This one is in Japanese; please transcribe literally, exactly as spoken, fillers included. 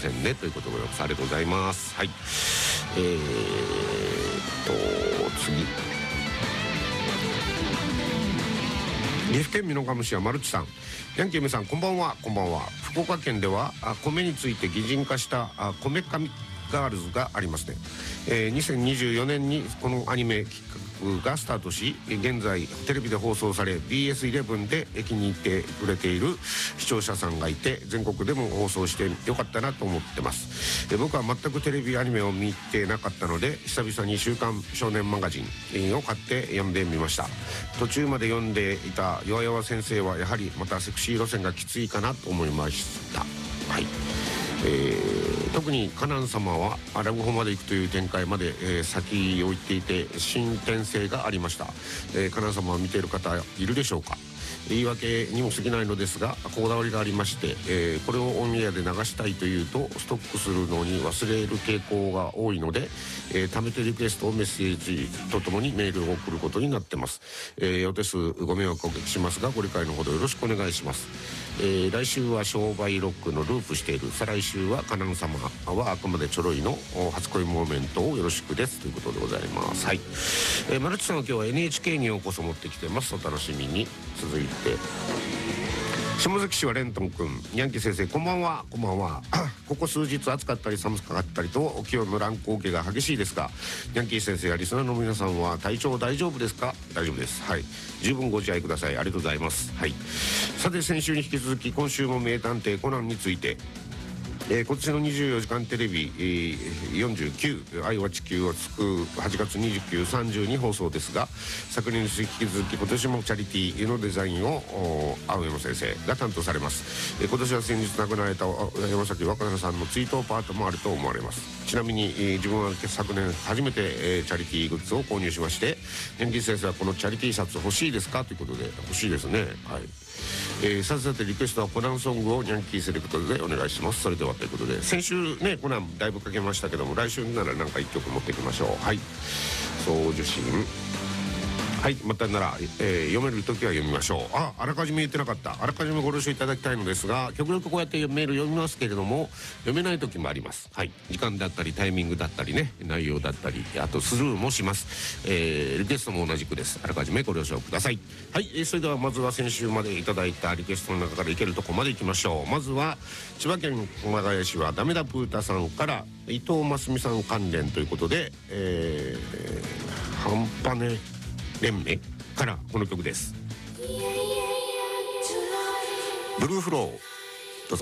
せんねということでございます。ありがとうございます。はい、えーっと次、岐阜県美濃加茂市はマルチさん、ヤンキー梅さん、こんばんは。こんばんは。福岡県ではあ米について擬人化したあ米神ガールズがありますね。えー、にせんにじゅうよねんにこのアニメ企画がスタートし、現在テレビで放送され ビーエスイレブン で気に入ってくれている視聴者さんがいて、全国でも放送してよかったなと思ってます。えー、僕は全くテレビアニメを見てなかったので、久々に週刊少年マガジンを買って読んでみました。途中まで読んでいた弱々先生はやはりまたセクシー路線がきついかなと思いました。はい、えー、特にカナン様はラブホまで行くという展開まで、えー、先を行っていて進展性がありました。えー、カナン様を見ている方いるでしょうか。言い訳にも過ぎないのですが、こだわりがありまして、えー、これをオンエアで流したいというとストックするのに忘れる傾向が多いので、えー、貯めてリクエストをメッセージとともにメールを送ることになってます。えー、お手数ご迷惑をおかけしますが、ご理解のほどよろしくお願いします。えー、来週は商売ロックのループしている、再来週はカナン様はあくまでちょろいの初恋モーメントをよろしくですということでございます。はい、えー、マルチさんは今日は エヌエイチケー にようこそ持ってきてます。お楽しみに。続いて下関市はレントン君、ヤンキー先生、こんばんは。こんばんは。ここ数日暑かったり寒かったりと気温の乱高下が激しいですが、ヤンキー先生やリスナーの皆さんは体調大丈夫ですか。大丈夫です。はい、十分ご自愛ください。ありがとうございます。はい、さて先週に引き続き今週も名探偵コナンについて、えー、今年のにじゅうよじかんテレビ、えー、よんじゅうきゅう愛は地球を救うはちがつにじゅうく、さんじゅうに放送ですが、昨年に引き続き今年もチャリティーのデザインを青山先生が担当されます。えー、今年は先日亡くなられた山崎若菜さんの追悼パートもあると思われます。ちなみに、えー、自分は昨年初めて、えー、チャリティーグッズを購入しまして、ヤンキー先生はこのチャリティーシャツ欲しいですかということで、欲しいですね。はい、えー、さてさてリクエストはコナンソングをヤンキーセレクトでお願いします。それではということで、先週ねコナンだいぶかけましたけども、来週ならなんかいっきょく持っていきましょう。はい、送受信、はい、またなら、えー、読めるときは読みましょう。あ、あらかじめ言ってなかった。あらかじめご了承いただきたいのですが、極力こうやってメール読みますけれども、読めないときもあります。はい、時間だったりタイミングだったりね、内容だったり、あとスルーもします。えー、リクエストも同じくです。あらかじめご了承ください。はい、えー、それではまずは先週までいただいたリクエストの中からいけるとこまでいきましょう。まずは千葉県熊谷市はダメだプータさんから伊藤真澄さん関連ということで、えー、半端ね連盟からこの曲です。ブルーフロー。